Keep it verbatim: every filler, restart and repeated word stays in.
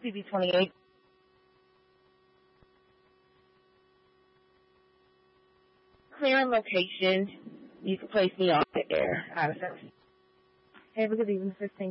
T V twenty-eight. Clearing location. You can place me off the air. Out of service. Have a good evening, fifteen.